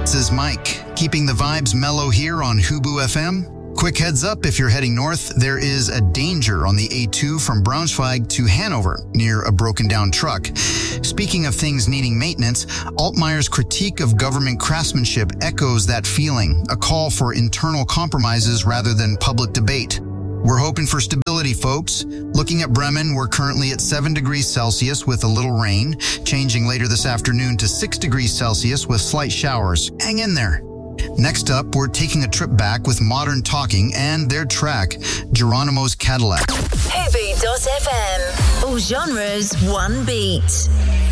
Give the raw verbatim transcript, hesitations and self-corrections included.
This is Mike, keeping the vibes mellow here on Hubu F M. Quick heads up, if you're heading north, there is a danger on the A two from Braunschweig to Hanover near a broken down truck. Speaking of things needing maintenance, Altmaier's critique of government craftsmanship echoes that feeling, a call for internal compromises rather than public debate. We're hoping for stability, folks. Looking at Bremen, we're currently at seven degrees Celsius with a little rain, changing later this afternoon to six degrees Celsius with slight showers. Hang in there. Next up, we're taking a trip back with Modern Talking and their track, Geronimo's Cadillac. Hubu dot F M. All genres, one beat.